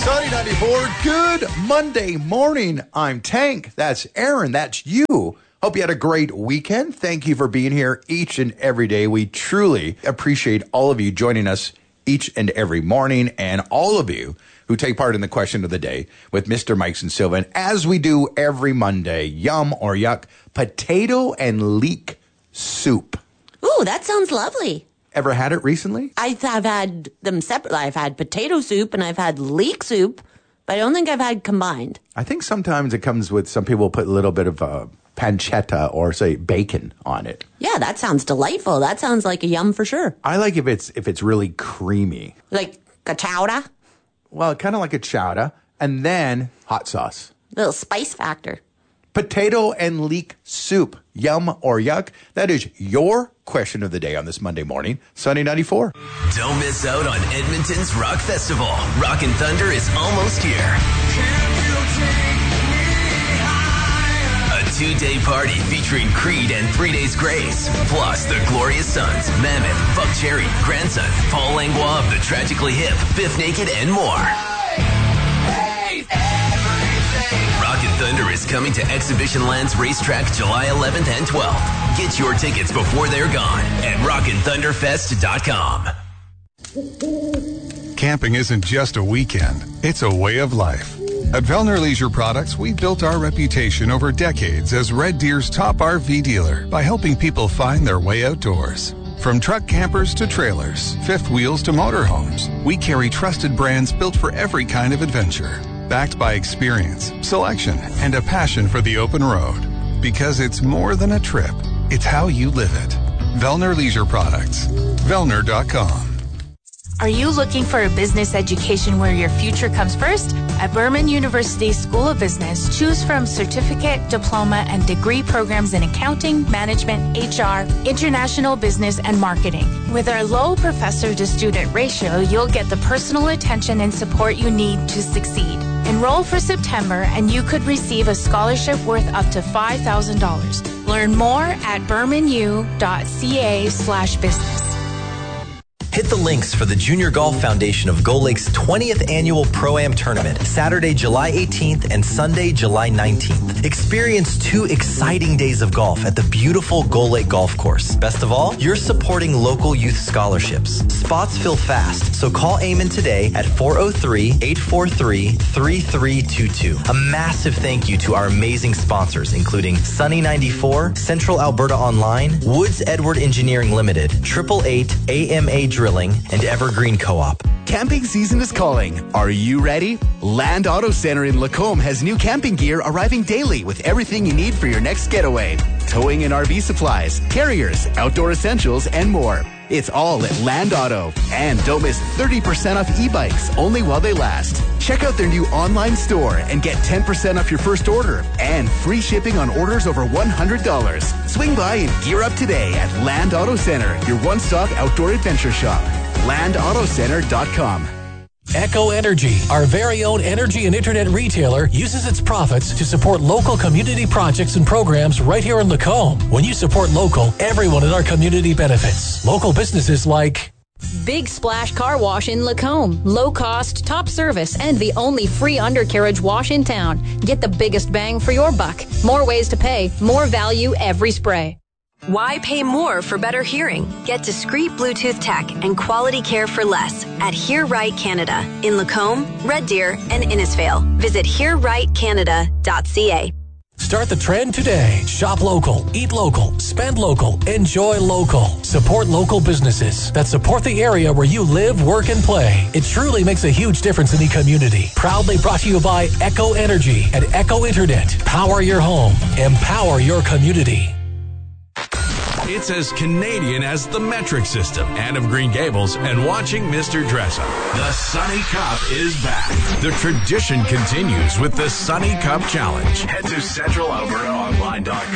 Sunny 94. Good Monday morning. I'm Tank. That's Aaron. That's you. Hope you had a great weekend. Thank you for being here each and every day. We truly appreciate all of you joining us each and every morning, and all of you who take part in the question of the day with Mr. Mike's and Silva. And as we do every Monday, yum or yuck, potato and leek soup. Ooh, that sounds lovely. Ever had it recently? I've had them separately. I've had potato soup and I've had leek soup, but I don't think I've had combined. I think sometimes it comes with, some people put a little bit of pancetta or, say, bacon on it. Yeah, that sounds delightful. That sounds like a yum for sure. I like if it's really creamy. Like a chowder? Well, kind of like a chowder, and then hot sauce. Little spice factor. Potato and leek soup, yum or yuck? That is your question of the day on this Monday morning, Sunny 94. Don't miss out on Edmonton's Rock Festival. Rockin' Thunder is almost here. A 2-day party featuring Creed and 3 Days Grace. Plus the Glorious Sons, Mammoth, Buck Cherry, Grandson, Paul Langlois of the Tragically Hip, Biff Naked, and more. Rockin' Thunder is coming to Exhibition Lands Racetrack July 11th and 12th. Get your tickets before they're gone at rockinthunderfest.com. Camping isn't just a weekend, it's a way of life. At Vellner Leisure Products, we built our reputation over decades as Red Deer's top RV dealer by helping people find their way outdoors. From truck campers to trailers, fifth wheels to motorhomes, we carry trusted brands built for every kind of adventure. Backed by experience, selection, and a passion for the open road. Because it's more than a trip, it's how you live it. Vellner Leisure Products. Vellner.com. Are you looking for a business education where your future comes first? At Berman University School of Business, choose from certificate, diploma, and degree programs in accounting, management, HR, international business, and marketing. With our low professor-to-student ratio, you'll get the personal attention and support you need to succeed. Enroll for September, and you could receive a scholarship worth up to $5,000. Learn more at bermanu.ca/business. Hit the links for the Junior Golf Foundation of Gull Lake's 20th Annual Pro-Am Tournament, Saturday, July 18th and Sunday, July 19th. Experience 2 exciting days of golf at the beautiful Gull Lake Golf Course. Best of all, you're supporting local youth scholarships. Spots fill fast, so call Eamon today at 403-843-3322. A massive thank you to our amazing sponsors, including Sunny 94, Central Alberta Online, Woods Edward Engineering Limited, 888 AMA Drilling, and Evergreen Co-op. Camping season is calling. Are you ready? Land Auto Center in Lacombe has new camping gear arriving daily with everything you need for your next getaway. Towing and RV supplies, carriers, outdoor essentials, and more. It's all at Land Auto. And don't miss 30% off e-bikes only while they last. Check out their new online store and get 10% off your first order and free shipping on orders over $100. Swing by and gear up today at Land Auto Center, your one-stop outdoor adventure shop. LandAutoCenter.com. Echo Energy, our very own energy and internet retailer, uses its profits to support local community projects and programs right here in Lacombe. When you support local, everyone in our community benefits. Local businesses like Big Splash Car Wash in Lacombe. Low cost, top service, and the only free undercarriage wash in town. Get the biggest bang for your buck. More ways to pay, more value every spray. Why pay more for better hearing? Get discreet Bluetooth tech and quality care for less at Hear Right Canada in Lacombe, Red Deer, and Innisfail. Visit hearrightcanada.ca. Start the trend today. Shop local, eat local, spend local, enjoy local. Support local businesses that support the area where you live, work, and play. It truly makes a huge difference in the community. Proudly brought to you by Echo Energy and Echo Internet. Power your home. Empower your community. It's as Canadian as the metric system, Anne of Green Gables, and watching Mr. Dressup. The Sunny Cup is back. The tradition continues with the Sunny Cup Challenge. Head to CentralAlbertaOnline.com.